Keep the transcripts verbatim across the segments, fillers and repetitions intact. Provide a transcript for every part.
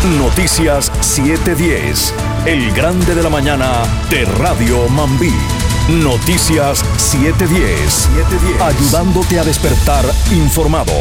Noticias siete diez, el grande de la mañana de Radio Mambí. Noticias siete diez, ayudándote a despertar informado.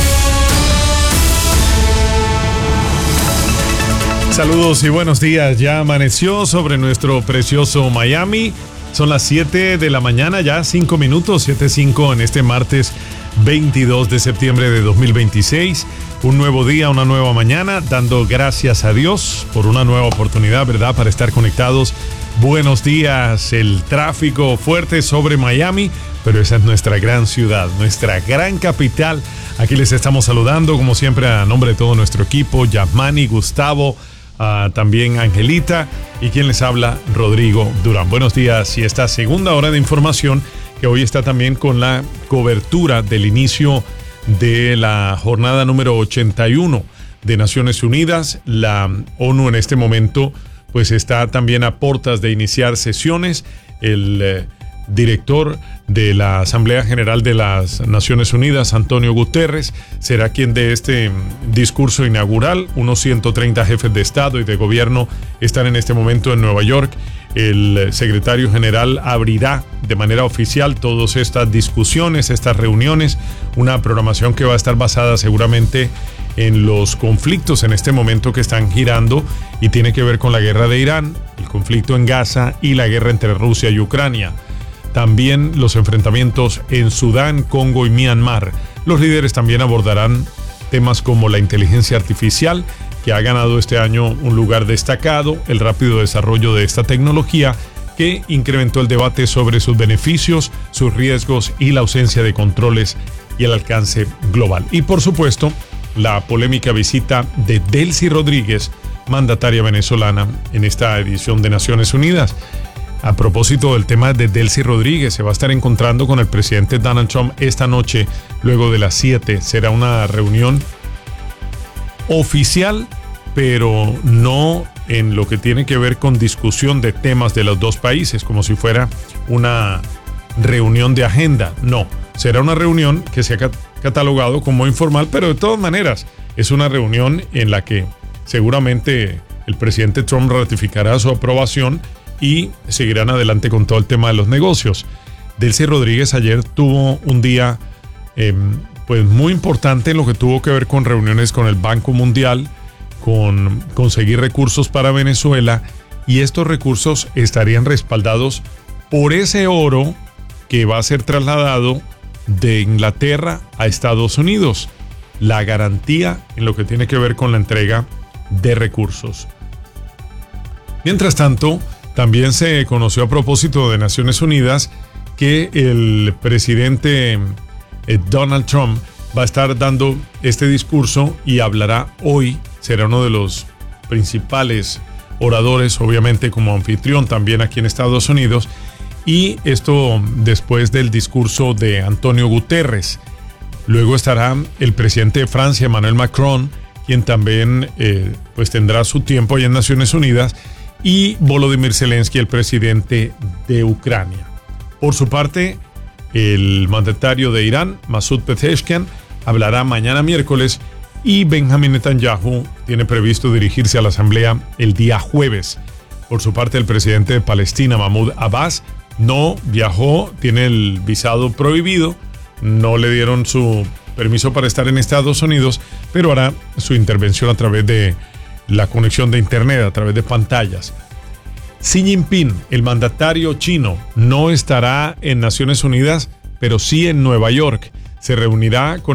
Saludos y buenos días. Ya amaneció sobre nuestro precioso Miami. Son las siete de la mañana, ya cinco minutos, siete cinco en este martes veintidós de septiembre de dos mil veintiséis. Un nuevo día, una nueva mañana, dando gracias a Dios por una nueva oportunidad, ¿verdad?, para estar conectados. Buenos días. El tráfico fuerte sobre Miami, pero esa es nuestra gran ciudad, nuestra gran capital. Aquí les estamos saludando, como siempre, a nombre de todo nuestro equipo, Yasmani, Gustavo, Uh, también Angelita y quien les habla, Rodrigo Durán. Buenos días y esta segunda hora de información que hoy está también con la cobertura del inicio de la jornada número ochenta y uno de Naciones Unidas. La ONU en este momento pues está también a puertas de iniciar sesiones. El eh, director de la Asamblea General de las Naciones Unidas, Antonio Guterres, será quien dé este discurso inaugural. Unos ciento treinta jefes de Estado y de Gobierno están en este momento en Nueva York. El secretario general abrirá de manera oficial todas estas discusiones, estas reuniones, una programación que va a estar basada seguramente en los conflictos en este momento que están girando y tiene que ver con la guerra de Irán, el conflicto en Gaza y la guerra entre Rusia y Ucrania. También los enfrentamientos en Sudán, Congo y Myanmar. Los líderes también abordarán temas como la inteligencia artificial, que ha ganado este año un lugar destacado, el rápido desarrollo de esta tecnología, que incrementó el debate sobre sus beneficios, sus riesgos y la ausencia de controles y el alcance global. Y por supuesto, la polémica visita de Delcy Rodríguez, mandataria venezolana, en esta edición de Naciones Unidas. A propósito del tema de Delcy Rodríguez, se va a estar encontrando con el presidente Donald Trump esta noche, luego de las siete. Será una reunión oficial, pero no en lo que tiene que ver con discusión de temas de los dos países, como si fuera una reunión de agenda. No, será una reunión que se ha catalogado como informal, pero de todas maneras es una reunión en la que seguramente el presidente Trump ratificará su aprobación y seguirán adelante con todo el tema de los negocios. Delcy Rodríguez ayer tuvo un día eh, pues muy importante en lo que tuvo que ver con reuniones con el Banco Mundial, con conseguir recursos para Venezuela, y estos recursos estarían respaldados por ese oro que va a ser trasladado de Inglaterra a Estados Unidos, la garantía en lo que tiene que ver con la entrega de recursos. Mientras tanto, también se conoció a propósito de Naciones Unidas que el presidente Donald Trump va a estar dando este discurso y hablará hoy. Será uno de los principales oradores, obviamente como anfitrión también aquí en Estados Unidos. Y esto después del discurso de Antonio Guterres. Luego estará el presidente de Francia, Emmanuel Macron, quien también eh, pues tendrá su tiempo ahí en Naciones Unidas, y Volodymyr Zelensky, el presidente de Ucrania. Por su parte, el mandatario de Irán, Masoud Pezeshkian, hablará mañana miércoles, y Benjamin Netanyahu tiene previsto dirigirse a la Asamblea el día jueves. Por su parte, el presidente de Palestina, Mahmoud Abbas, no viajó, tiene el visado prohibido, no le dieron su permiso para estar en Estados Unidos, pero hará su intervención a través de la conexión de internet, a través de pantallas. Xi Jinping, el mandatario chino, no estará en Naciones Unidas, pero sí en Nueva York. Se reunirá con